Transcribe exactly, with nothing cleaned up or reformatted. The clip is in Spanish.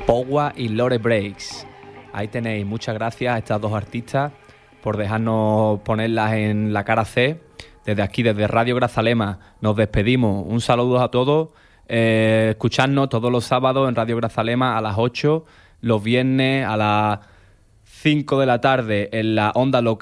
Powa y Lore Breaks. Ahí tenéis, muchas gracias a estas dos artistas por dejarnos ponerlas en la cara C. Desde aquí, desde Radio Grazalema, nos despedimos. Un saludo a todos. Eh, escuchadnos todos los sábados en Radio Grazalema a las ocho, los viernes a las cinco de la tarde en la onda local.